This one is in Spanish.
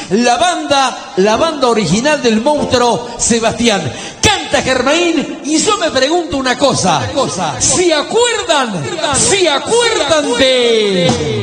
la banda original del monstruo Sebastián. Canta Germain y yo me pregunto una cosa. ¿Se acuerdan de